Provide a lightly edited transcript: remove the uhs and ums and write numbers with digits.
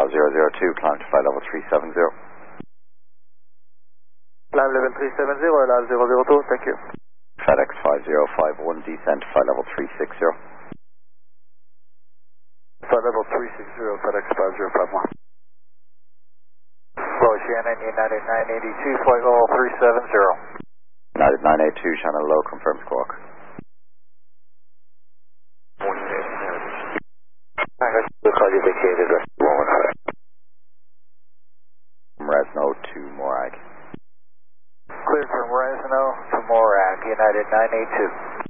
Alpha 002, climb to flight level 370. Climb level 370, LR 002, thank you. FedEx 5051, descend to flight level 360. Flight level 360, FedEx 5051. Low Shannon, United 982, flight level 370. United 982, Shannon low, confirm squawk. Looks like you vacated rest of the moment. From Resno to Morag. Cleared from Resno to Morag, United 982.